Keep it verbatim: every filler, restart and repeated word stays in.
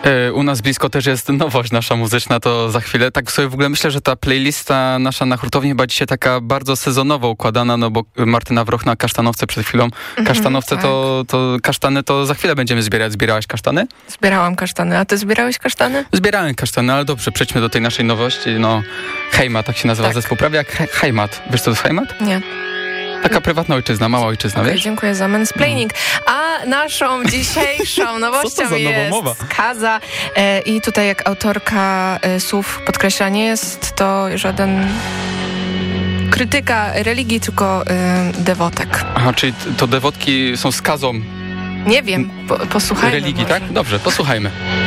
U nas blisko też jest nowość nasza muzyczna, to za chwilę. Tak sobie w ogóle myślę, że ta playlista nasza na hurtowni chyba dzisiaj taka bardzo sezonowo układana, no bo Martyna Wroch na kasztanowce przed chwilą. Kasztanowce Mhm, to, to kasztany to za chwilę będziemy zbierać. Zbierałaś kasztany? Zbierałam kasztany. A ty zbierałeś kasztany? Zbierałem kasztany, ale dobrze, przejdźmy do tej naszej nowości. No, Heimat, tak się nazywa Tak. zespół. Prawie jak He- Heimat. Wiesz co to jest Heimat? Nie. Taka prywatna ojczyzna, mała ojczyzna, Okay, wiesz? dziękuję za mansplaining. A naszą dzisiejszą nowością Co to za jest nowomowa? Kaza. E, I tutaj jak autorka e, słów podkreśla, nie jest to żaden krytyka religii, tylko e, dewotek. Aha, czyli to dewotki są skazą Nie wiem, po, posłuchajmy religii, może. tak? Dobrze, posłuchajmy.